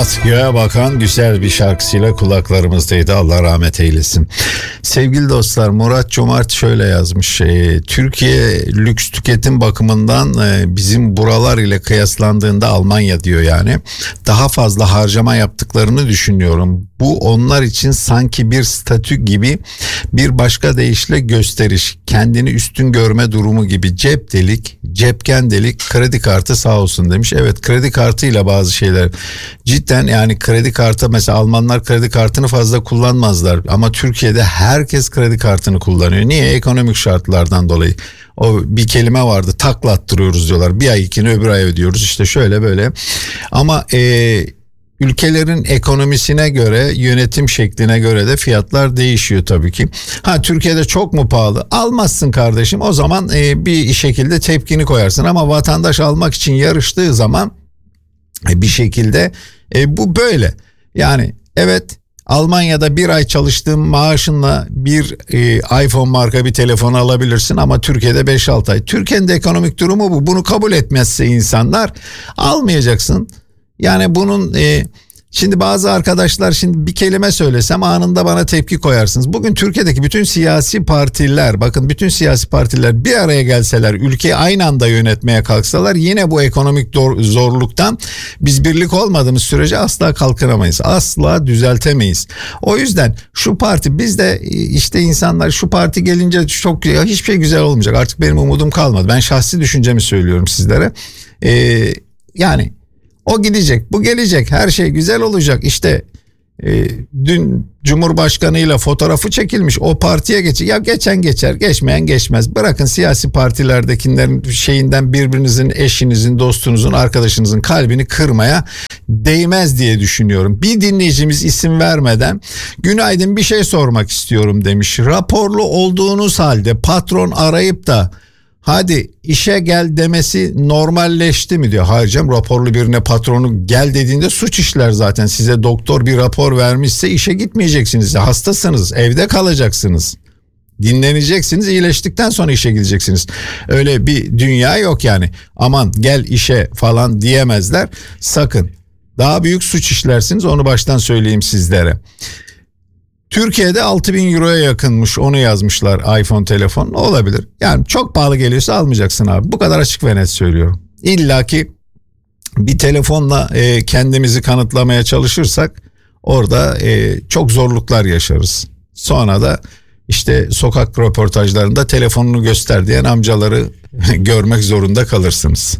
Batıya bakan güzel bir şarkısıyla kulaklarımızdaydı. Allah rahmet eylesin. Sevgili dostlar, Murat Cömert şöyle yazmış. Türkiye lüks tüketim bakımından bizim buralar ile kıyaslandığında, Almanya diyor yani, daha fazla harcama yaptıklarını düşünüyorum. Bu onlar için sanki bir statü gibi, bir başka deyişle gösteriş, kendini üstün görme durumu gibi. Cep delik, cepken delik, kredi kartı sağ olsun demiş. Evet, kredi kartıyla bazı şeyler cidden, yani kredi kartı, mesela Almanlar kredi kartını fazla kullanmazlar ama Türkiye'de herkes kredi kartını kullanıyor. Niye? Ekonomik şartlardan dolayı. O bir kelime vardı, taklattırıyoruz diyorlar. Bir ay ikini öbür ay ödüyoruz, işte şöyle böyle. Ama ülkelerin ekonomisine göre, yönetim şekline göre de fiyatlar değişiyor tabii ki. Türkiye'de çok mu pahalı? Almazsın kardeşim. O zaman bir şekilde tepkini koyarsın. Ama vatandaş almak için yarıştığı zaman bir şekilde bu böyle. Yani evet, Almanya'da bir ay çalıştığın maaşınla bir iPhone marka bir telefon alabilirsin ama Türkiye'de 5-6 ay. Türkiye'nin de ekonomik durumu bu. Bunu kabul etmezse insanlar, almayacaksın. Yani bunun şimdi bazı arkadaşlar, şimdi bir kelime söylesem anında bana tepki koyarsınız. Bugün Türkiye'deki bütün siyasi partiler, bakın bütün siyasi partiler bir araya gelseler, ülkeyi aynı anda yönetmeye kalksalar, yine bu ekonomik zorluktan biz birlik olmadığımız sürece asla kalkınamayız. Asla düzeltemeyiz. O yüzden şu parti, biz de işte insanlar şu parti gelince çok, hiçbir şey güzel olmayacak. Artık benim umudum kalmadı. Ben şahsi düşüncemi söylüyorum sizlere. Yani o gidecek, bu gelecek, her şey güzel olacak. İşte dün Cumhurbaşkanıyla fotoğrafı çekilmiş, o partiye geçecek. Ya geçen geçer, geçmeyen geçmez. Bırakın siyasi partilerdekilerin şeyinden birbirinizin, eşinizin, dostunuzun, arkadaşınızın kalbini kırmaya değmez diye düşünüyorum. Bir dinleyicimiz isim vermeden, günaydın, bir şey sormak istiyorum demiş. Raporlu olduğunuz halde patron arayıp da hadi işe gel demesi normalleşti mi diyor. Hayır canım, raporlu birine patronu gel dediğinde suç işler zaten. Size doktor bir rapor vermişse işe gitmeyeceksiniz. Hastasınız, evde kalacaksınız. Dinleneceksiniz, iyileştikten sonra işe gideceksiniz. Öyle bir dünya yok yani. Aman gel işe falan diyemezler. Sakın. Daha büyük suç işlersiniz, onu baştan söyleyeyim sizlere. Türkiye'de 6.000 euroya yakınmış, onu yazmışlar iPhone telefon. Olabilir. Yani çok pahalı geliyorsa almayacaksın abi. Bu kadar açık ve net söylüyorum. İlla ki bir telefonla kendimizi kanıtlamaya çalışırsak orada çok zorluklar yaşarız. Sonra da işte sokak röportajlarında telefonunu göster diyen amcaları görmek zorunda kalırsınız.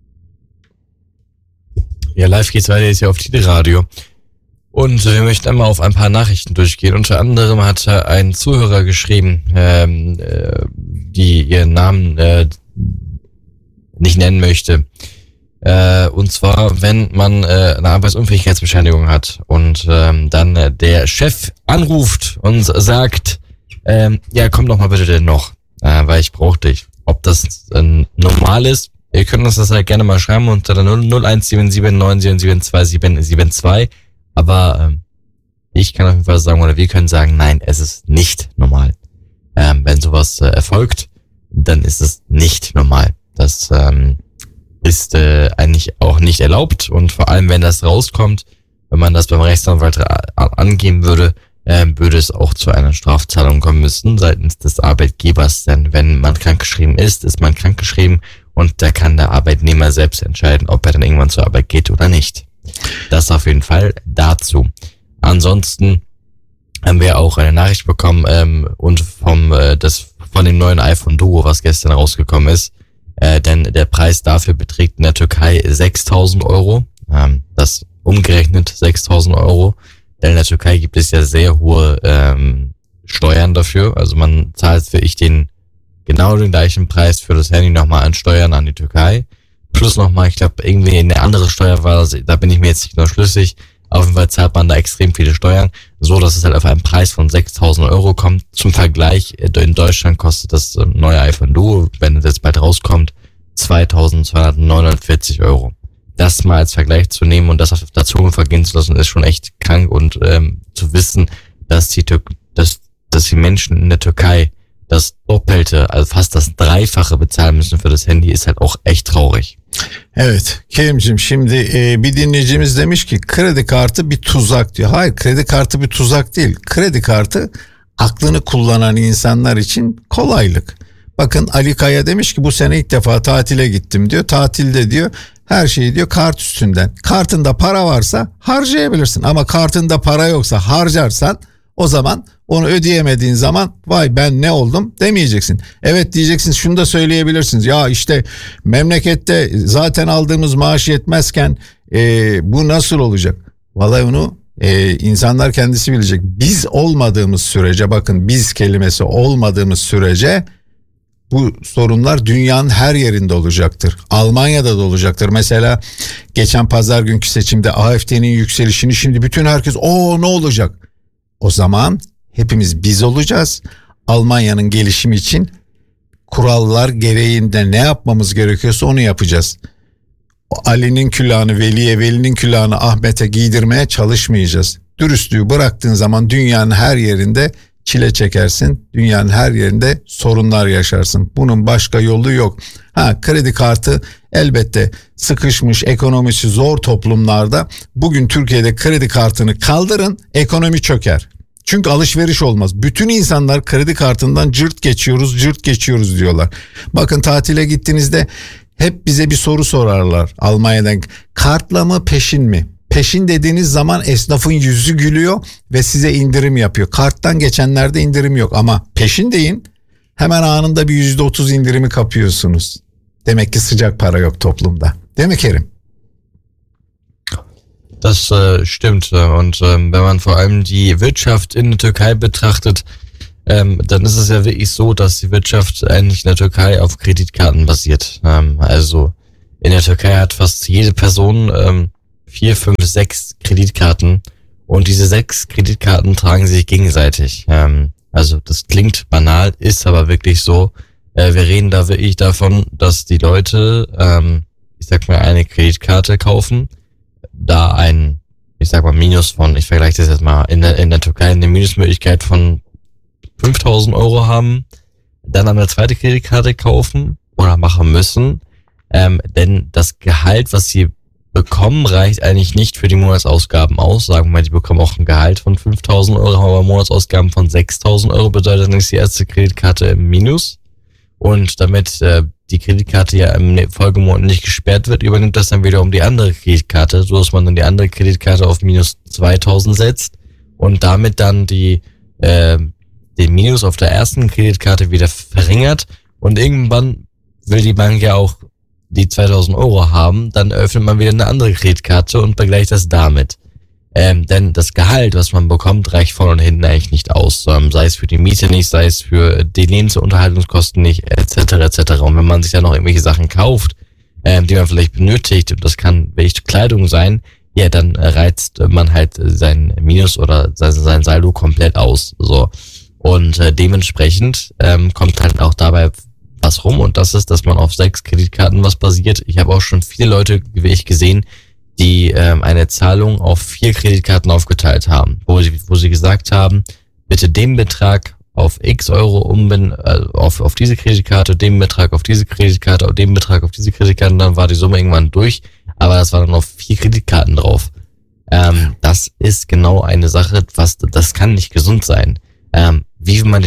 Ja, live geht's weiter jetzt hier auf Tide Radio. Und wir möchten einmal auf ein paar Nachrichten durchgehen. Unter anderem hat ein Zuhörer geschrieben, die ihren Namen nicht nennen möchte. Und zwar, wenn man eine Arbeitsunfähigkeitsbescheinigung hat und dann der Chef anruft und sagt, ja, komm doch mal bitte denn noch, weil ich brauche dich. Ob das normal ist, ihr könnt uns das halt gerne mal schreiben unter der 0177 977 2772. Aber ich kann auf jeden Fall sagen, oder wir können sagen, nein, es ist nicht normal. Wenn sowas erfolgt, dann ist es nicht normal. Das ist eigentlich auch nicht erlaubt. Und vor allem, wenn das rauskommt, wenn man das beim Rechtsanwalt angeben würde, würde es auch zu einer Strafzahlung kommen müssen seitens des Arbeitgebers. Denn wenn man krankgeschrieben ist man krankgeschrieben und da kann der Arbeitnehmer selbst entscheiden, ob er dann irgendwann zur Arbeit geht oder nicht. Das auf jeden Fall dazu. Ansonsten haben wir auch eine Nachricht bekommen und von dem neuen iPhone Duo, was gestern rausgekommen ist. Denn der Preis dafür beträgt in der Türkei 6.000 Euro. Das umgerechnet 6.000 Euro. Denn in der Türkei gibt es ja sehr hohe Steuern dafür. Also man zahlt genau den gleichen Preis für das Handy nochmal an Steuern an die Türkei. Plus nochmal, ich glaube, irgendwie eine andere Steuer war, da bin ich mir jetzt nicht nur schlüssig. Auf jeden Fall zahlt man da extrem viele Steuern, so dass es halt auf einen Preis von 6.000 Euro kommt. Zum Vergleich, in Deutschland kostet das neue iPhone Duo, wenn es jetzt bald rauskommt, 2.249 Euro. Das mal als Vergleich zu nehmen und das auf der Zunge vergehen zu lassen, ist schon echt krank. Und zu wissen, dass die Menschen in der Türkei das Doppelte, also fast das Dreifache bezahlen müssen für das Handy, ist halt auch echt traurig. Evet Kerimciğim, şimdi bir dinleyicimiz demiş ki kredi kartı bir tuzak diyor. Hayır, kredi kartı bir tuzak değil. Kredi kartı aklını kullanan insanlar için kolaylık. Bakın Ali Kaya demiş ki bu sene ilk defa tatile gittim diyor. Tatilde diyor her şeyi diyor kart üstünden. Kartında para varsa harcayabilirsin ama kartında para yoksa harcarsan o zaman onu ödeyemediğin zaman vay ben ne oldum demeyeceksin. Evet diyeceksin, şunu da söyleyebilirsiniz. Ya işte memlekette zaten aldığımız maaş yetmezken bu nasıl olacak? Vallahi onu insanlar kendisi bilecek. Biz olmadığımız sürece, bakın biz kelimesi olmadığımız sürece bu sorunlar dünyanın her yerinde olacaktır. Almanya'da da olacaktır. Mesela geçen pazar günkü seçimde AfD'nin yükselişini şimdi bütün herkes ne olacak? O zaman hepimiz biz olacağız. Almanya'nın gelişimi için kurallar gereğinde ne yapmamız gerekiyorsa onu yapacağız. Ali'nin külahını Veli'ye, Veli'nin külahını Ahmet'e giydirmeye çalışmayacağız. Dürüstlüğü bıraktığın zaman dünyanın her yerinde çile çekersin. Dünyanın her yerinde sorunlar yaşarsın. Bunun başka yolu yok. Kredi kartı elbette sıkışmış, ekonomisi zor toplumlarda bugün Türkiye'de kredi kartını kaldırın, ekonomi çöker. Çünkü alışveriş olmaz. Bütün insanlar kredi kartından cırt geçiyoruz diyorlar. Bakın tatile gittiğinizde hep bize bir soru sorarlar Almanya'dan. Kartla mı peşin mi? Peşin dediğiniz zaman esnafın yüzü gülüyor ve size indirim yapıyor. Karttan geçenlerde indirim yok ama peşin deyin, hemen anında bir %30 indirimi kapıyorsunuz. Demek ki sıcak para yok toplumda. Değil mi Kerim? Das stimmt. Und wenn man vor allem die Wirtschaft in der Türkei betrachtet, dann ist es ja wirklich so, dass die Wirtschaft eigentlich in der Türkei auf Kreditkarten basiert. Also in der Türkei hat fast jede Person 4, 5, 6 Kreditkarten und diese 6 Kreditkarten tragen sich gegenseitig. Also das klingt banal, ist aber wirklich so. Wir reden da wirklich davon, dass die Leute, ich sag mal, eine Kreditkarte kaufen, da ein, ich sag mal, Minus von, ich vergleiche das jetzt mal, in der Türkei eine Minusmöglichkeit von 5.000 Euro haben, dann eine zweite Kreditkarte kaufen oder machen müssen, denn das Gehalt, was sie bekommen, reicht eigentlich nicht für die Monatsausgaben aus. Sagen wir mal, die bekommen auch ein Gehalt von 5.000 Euro, haben aber Monatsausgaben von 6.000 Euro, bedeutet dann ist die erste Kreditkarte im Minus. Und damit die Kreditkarte ja im Folgemonat nicht gesperrt wird, übernimmt das dann wiederum die andere Kreditkarte, so dass man dann die andere Kreditkarte auf minus 2.000 setzt und damit dann den Minus auf der ersten Kreditkarte wieder verringert. Und irgendwann will die Bank ja auch die 2.000 Euro haben, dann öffnet man wieder eine andere Kreditkarte und vergleicht das damit. Denn das Gehalt, was man bekommt, reicht vorne und hinten eigentlich nicht aus. Sei es für die Miete nicht, sei es für die Lebensunterhaltungskosten nicht, etc. etc. Und wenn man sich dann noch irgendwelche Sachen kauft, die man vielleicht benötigt, und das kann wirklich Kleidung sein, ja, dann reizt man halt sein Minus oder sein Saldo komplett aus. So. Und dementsprechend kommt halt auch dabei was rum, und das ist, dass man auf 6 Kreditkarten was basiert. Ich habe auch schon viele Leute, wie ich gesehen, die eine Zahlung auf 4 Kreditkarten aufgeteilt haben, wo sie gesagt haben, bitte den Betrag auf X Euro auf diese Kreditkarte, den Betrag auf diese Kreditkarte, den Betrag auf diese Kreditkarte, und dann war die Summe irgendwann durch, aber das waren dann noch 4 Kreditkarten drauf. Das ist genau eine Sache, das kann nicht gesund sein. Wie will man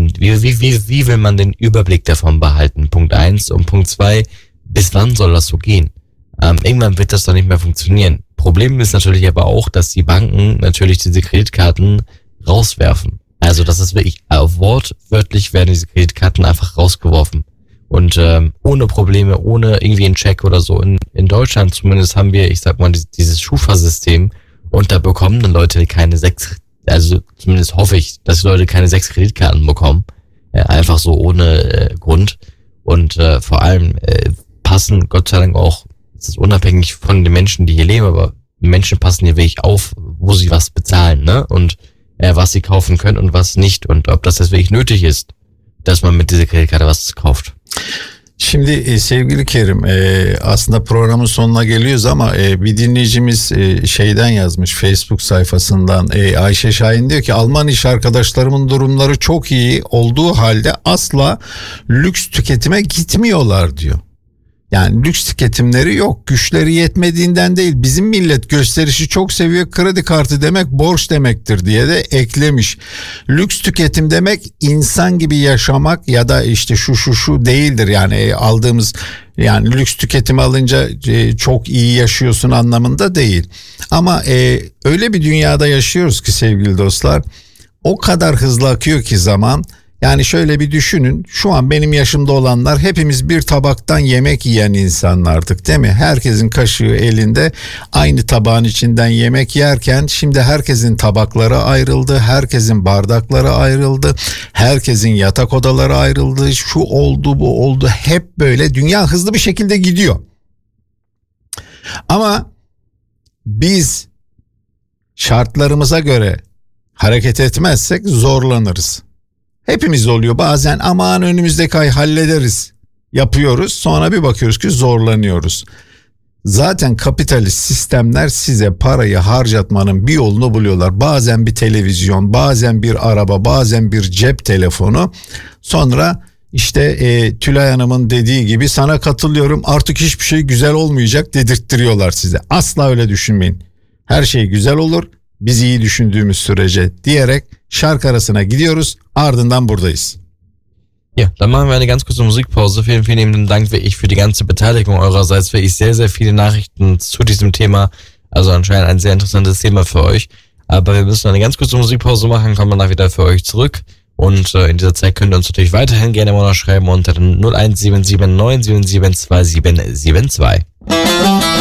wie will man den Überblick davon behalten? Punkt 1 und Punkt 2, bis wann soll das so gehen? Irgendwann wird das doch nicht mehr funktionieren. Problem ist natürlich aber auch, dass die Banken natürlich diese Kreditkarten rauswerfen. Also das ist wirklich wortwörtlich werden diese Kreditkarten einfach rausgeworfen. Und ohne Probleme, ohne irgendwie einen Check oder so. In Deutschland zumindest haben wir, ich sag mal, dieses Schufa-System, und da bekommen dann Leute keine 6, also zumindest hoffe ich, dass die Leute keine 6 Kreditkarten bekommen. Einfach so ohne Grund. Und vor allem passen Gott sei Dank auch, es ist unabhängig von den Menschen, die hier leben, aber die Menschen passen hier wirklich auf, wo sie was bezahlen, ne? Und was sie kaufen können und was nicht, und ob das wirklich nötig ist, dass man mit dieser Kreditkarte was kauft. Şimdi sevgili Kerim, aslında programın sonuna geliyoruz ama bir dinleyicimiz şeyden yazmış, Facebook sayfasından, Ayşe Şahin diyor ki Alman iş arkadaşlarımın durumları çok iyi olduğu halde asla lüks tüketime gitmiyorlar diyor. Yani lüks tüketimleri yok. Güçleri yetmediğinden değil. Bizim millet gösterişi çok seviyor. Kredi kartı demek borç demektir diye de eklemiş. Lüks tüketim demek insan gibi yaşamak ya da işte şu değildir. Yani aldığımız, yani lüks tüketim alınca çok iyi yaşıyorsun anlamında değil. Ama öyle bir dünyada yaşıyoruz ki sevgili dostlar, o kadar hızlı akıyor ki zaman. Yani şöyle bir düşünün, şu an benim yaşımda olanlar hepimiz bir tabaktan yemek yiyen insanlardık, değil mi? Herkesin kaşığı elinde, aynı tabağın içinden yemek yerken şimdi herkesin tabakları ayrıldı, herkesin bardakları ayrıldı, herkesin yatak odaları ayrıldı, şu oldu bu oldu, hep böyle dünya hızlı bir şekilde gidiyor. Ama biz şartlarımıza göre hareket etmezsek zorlanırız. Hepimiz oluyor bazen, aman önümüzdeki ay hallederiz yapıyoruz, sonra bir bakıyoruz ki zorlanıyoruz. Zaten kapitalist sistemler size parayı harcatmanın bir yolunu buluyorlar. Bazen bir televizyon, bazen bir araba, bazen bir cep telefonu. Sonra işte Tülay Hanım'ın dediği gibi, sana katılıyorum, artık hiçbir şey güzel olmayacak dedirttiriyorlar size. Asla öyle düşünmeyin. Her şey güzel olur biz iyi düşündüğümüz sürece diyerek şarkı arasına gidiyoruz, ardından buradayız. Ja, dann machen wir eine ganz kurze Musikpause. Vielen, vielen Dank wirklich für die ganze Beteiligung eurerseits. Wirklich sehr, sehr viele Nachrichten zu diesem Thema. Also anscheinend ein sehr interessantes Thema für euch. Aber wir müssen eine ganz kurze Musikpause machen, kommen danach wieder für euch zurück. Und in dieser Zeit könnt ihr uns natürlich weiterhin gerne mal noch schreiben unter den 01779 772772.